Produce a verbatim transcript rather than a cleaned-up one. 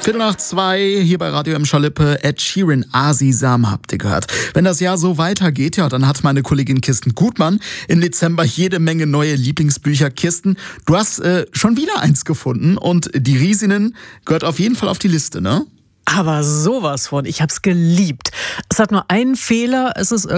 Viertel nach zwei, hier bei Radio M. Schalippe, Ed Sheeran, Asisam habt ihr gehört. Wenn das Jahr so weitergeht, ja, dann hat meine Kollegin Kirsten Gutmann im Dezember jede Menge neue Lieblingsbücher. Kirsten, du hast äh, schon wieder eins gefunden und die Riesinnen gehört auf jeden Fall auf die Liste, ne? Aber sowas von, ich hab's geliebt. Es hat nur einen Fehler, es ist